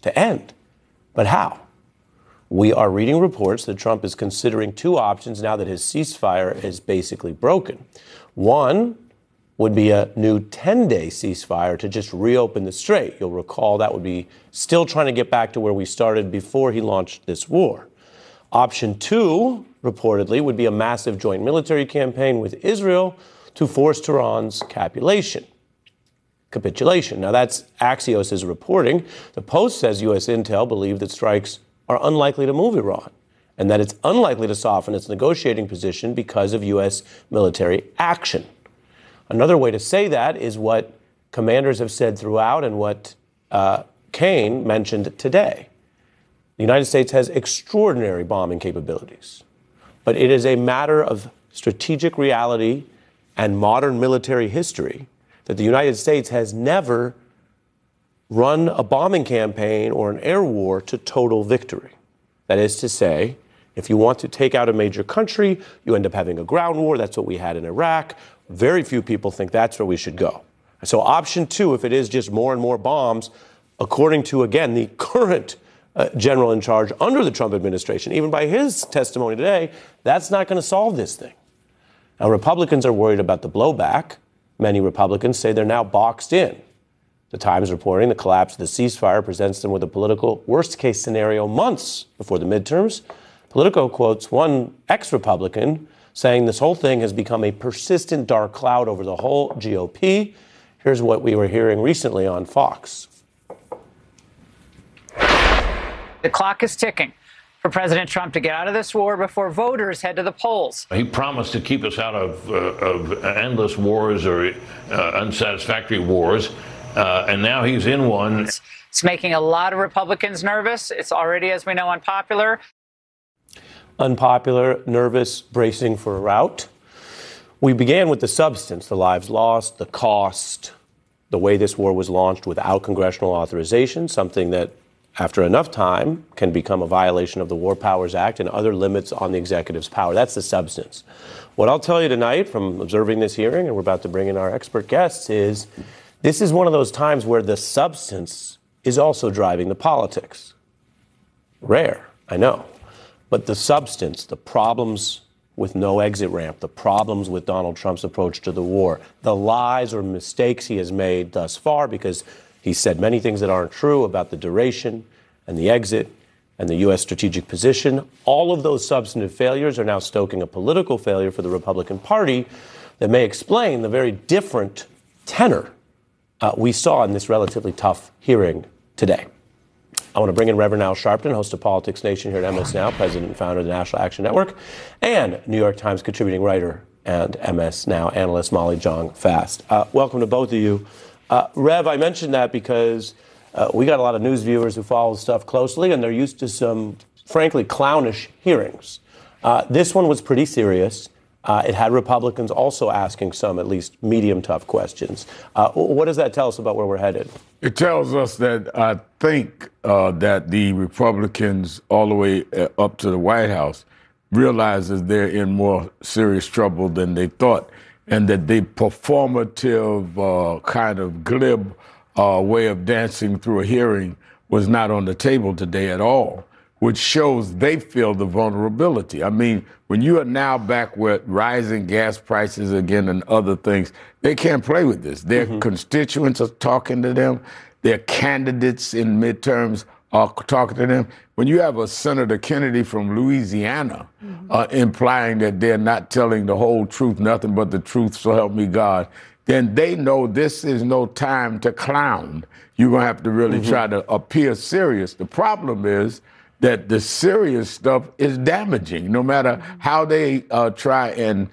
to end. But how? We are reading reports that Trump is considering two options now that his ceasefire is basically broken. One would be a new 10-day ceasefire to just reopen the strait. You'll recall that would be still trying to get back to where we started before he launched this war. Option two, reportedly, would be a massive joint military campaign with Israel to force Tehran's capitulation. Now, that's Axios' reporting. The Post says U.S. intel believe that strikes are unlikely to move Iran and that it's unlikely to soften its negotiating position because of U.S. military action. Another way to say that is what commanders have said throughout and what Kane mentioned today. The United States has extraordinary bombing capabilities, but it is a matter of strategic reality and modern military history that the United States has never run a bombing campaign or an air war to total victory. That is to say, if you want to take out a major country, you end up having a ground war. That's what we had in Iraq. Very few people think that's where we should go. So option two, if it is just more and more bombs, according to, again, the current general in charge under the Trump administration, even by his testimony today, that's not going to solve this thing. Now, Republicans are worried about the blowback. Many Republicans say they're now boxed in. The Times reporting the collapse of the ceasefire presents them with a political worst-case scenario months before the midterms. Politico quotes one ex-Republican saying this whole thing has become a persistent dark cloud over the whole GOP. Here's what we were hearing recently on Fox. The clock is ticking for President Trump to get out of this war before voters head to the polls. He promised to keep us out of endless wars or unsatisfactory wars, and now he's in one. It's making a lot of Republicans nervous. It's already, as we know, unpopular. Unpopular, nervous, bracing for a rout. We began with the substance, the lives lost, the cost, the way this war was launched without congressional authorization, something that after enough time can become a violation of the War Powers Act and other limits on the executive's power. That's the substance. What I'll tell you tonight from observing this hearing, and we're about to bring in our expert guests, is this is one of those times where the substance is also driving the politics. Rare, I know. But the substance, the problems with no exit ramp, the problems with Donald Trump's approach to the war, the lies or mistakes he has made thus far, because he said many things that aren't true about the duration and the exit and the U.S. strategic position. All of those substantive failures are now stoking a political failure for the Republican Party that may explain the very different tenor we saw in this relatively tough hearing today. I want to bring in Reverend Al Sharpton, host of Politics Nation here at MS Now, president and founder of the National Action Network, and New York Times contributing writer and MS Now analyst Molly Jong-Fast. Welcome to both of you. Rev, I mentioned that because we got a lot of news viewers who follow stuff closely, and they're used to some, frankly, clownish hearings. This one was pretty serious. It had Republicans also asking some, at least medium tough questions. What does that tell us about where we're headed? It tells us that I think that the Republicans all the way up to the White House realizes they're in more serious trouble than they thought, and that the performative kind of glib way of dancing through a hearing was not on the table today at all, which shows they feel the vulnerability. I mean, when you are now back with rising gas prices again and other things, they can't play with this. Their constituents are talking to them. Their candidates in midterms are talking to them. When you have a Senator Kennedy from Louisiana implying that they're not telling the whole truth, nothing but the truth, so help me God, then they know this is no time to clown. You're going to have to really try to appear serious. The problem is that the serious stuff is damaging. No matter how they try and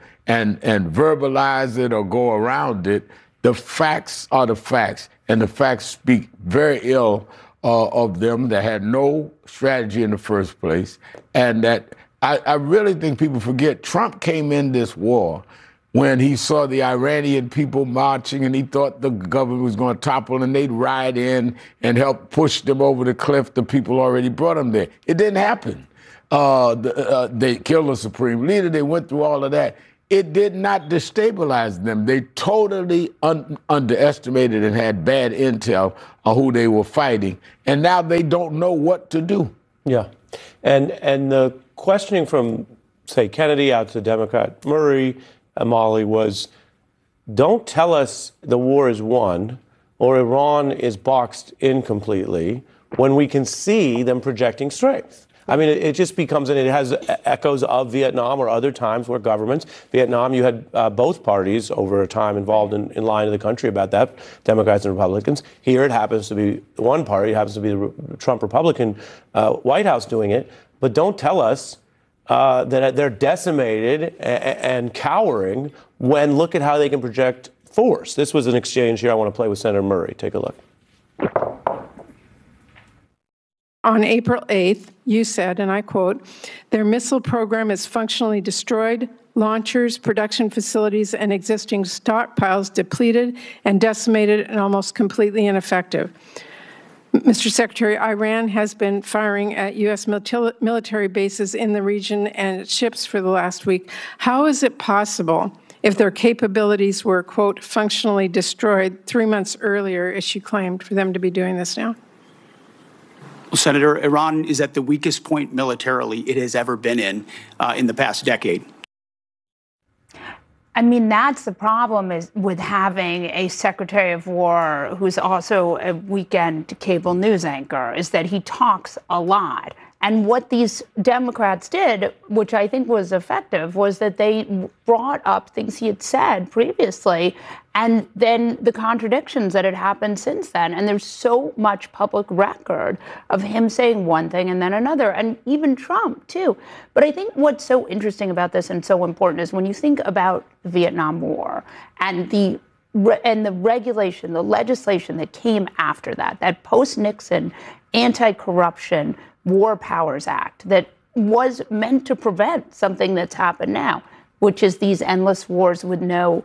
verbalize it or go around it, the facts are the facts, and the facts speak very ill of them that had no strategy in the first place, and that I really think people forget Trump came in this war when he saw the Iranian people marching and he thought the government was going to topple and they'd ride in and help push them over the cliff. The people already brought them there. It didn't happen. They killed the supreme leader. They went through all of that. it did not destabilize them. They totally underestimated and had bad intel on who they were fighting, and now they don't know what to do. Yeah, and the questioning from, say, Kennedy out to Democrat Murray, Molly, was, don't tell us the war is won or Iran is boxed in completely when we can see them projecting strength. I mean, it just becomes, and it has echoes of Vietnam or other times where governments, Vietnam, you had both parties over a time involved in lying to the country about that, Democrats and Republicans. Here it happens to be one party, it happens to be the Trump Republican White House doing it. But don't tell us that they're decimated and cowering when look at how they can project force. This was an exchange here I want to play with Senator Murray. Take a look. On April 8th, you said, and I quote, their missile program is functionally destroyed, launchers, production facilities, and existing stockpiles depleted and decimated and almost completely ineffective. Mr. Secretary, Iran has been firing at U.S. military bases in the region and its ships for the last week. How is it possible, if their capabilities were, quote, functionally destroyed 3 months earlier, as she claimed, for them to be doing this now? Well, Senator, Iran is at the weakest point militarily it has ever been in the past decade. I mean, that's the problem is with having a Secretary of War who's also a weekend cable news anchor, is that he talks a lot. And what these Democrats did, which I think was effective, was that they brought up things he had said previously and then the contradictions that had happened since then. And there's so much public record of him saying one thing and then another, and even Trump, too. But I think what's so interesting about this and so important is when you think about the Vietnam War and the regulation, the legislation that came after that, that post-Nixon anti-corruption War Powers Act that was meant to prevent something that's happened now, which is these endless wars with no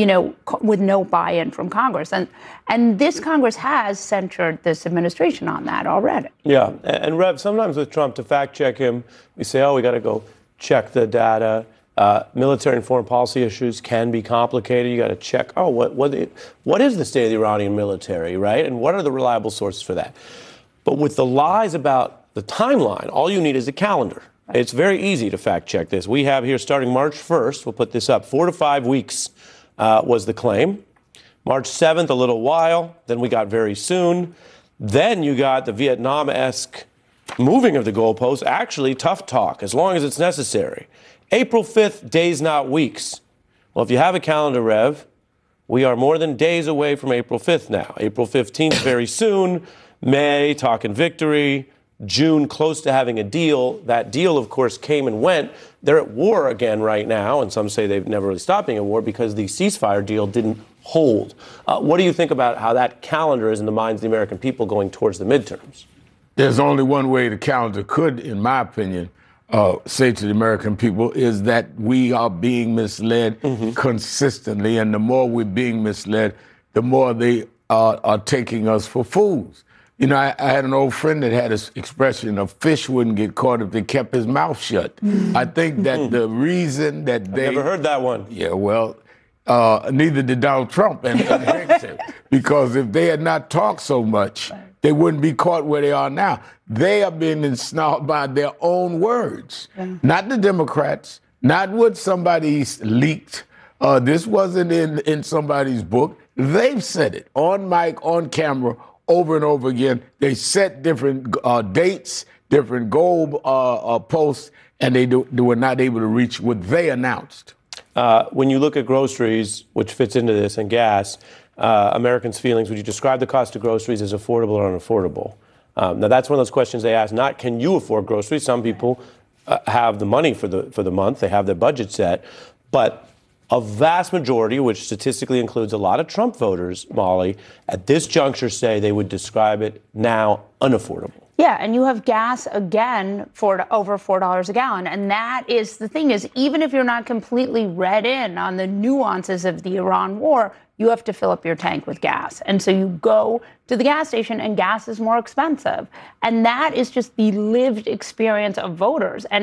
buy-in from Congress. And this Congress has censured this administration on that already. Yeah, and Rev, sometimes with Trump, to fact check him, we say, oh, we got to go check the data. Military and foreign policy issues can be complicated. You got to check, oh, what is the state of the Iranian military, right? And what are the reliable sources for that? But with the lies about the timeline, all you need is a calendar. It's very easy to fact check this. We have here starting March 1st, we'll put this up, 4 to 5 weeks was the claim. March 7th, a little while. Then we got very soon. Then you got the Vietnam-esque moving of the goalposts, actually tough talk, as long as it's necessary. April 5th, days not weeks. Well, if you have a calendar, Rev, we are more than days away from April 5th now. April 15th, very soon. May, talking victory. June, close to having a deal. That deal, of course, came and went. They're at war again right now, and some say they've never really stopped being at war because the ceasefire deal didn't hold. What do you think about how that calendar is in the minds of the American people going towards the midterms? There's only one way the calendar could, in my opinion, say to the American people is that we are being misled consistently, and the more we're being misled, the more they are taking us for fools. You know, I had an old friend that had this expression, a fish wouldn't get caught if they kept his mouth shut. I think that the reason that they... I've never heard that one. Yeah, well, neither did Donald Trump and Nixon, because if they had not talked so much, they wouldn't be caught where they are now. They are being ensnared by their own words, not the Democrats, not what somebody's leaked. This wasn't in somebody's book. They've said it on mic, on camera, over and over again. They set different dates, different goal posts, and they were not able to reach what they announced. When you look at groceries, which fits into this, and gas, Americans' feelings, would you describe the cost of groceries as affordable or unaffordable? Now, that's one of those questions they ask, not can you afford groceries? Some people have the money for the month. They have their budget set. But a vast majority, which statistically includes a lot of Trump voters, Molly, at this juncture say they would describe it now unaffordable. Yeah, and you have gas again for over $4 a gallon. And that is the thing is, even if you're not completely read in on the nuances of the Iran war, you have to fill up your tank with gas. And so you go to the gas station and gas is more expensive. And that is just the lived experience of voters. And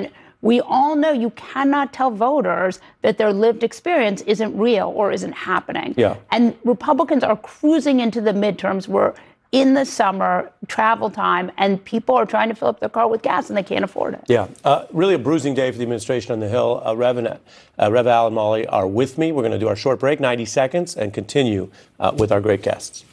We all know you cannot tell voters that their lived experience isn't real or isn't happening. Yeah. And Republicans are cruising into the midterms. We're in the summer, travel time, and people are trying to fill up their car with gas and they can't afford it. Yeah, really a bruising day for the administration on the Hill. Rev Al and Molly are with me. We're going to do our short break, 90 seconds, and continue with our great guests.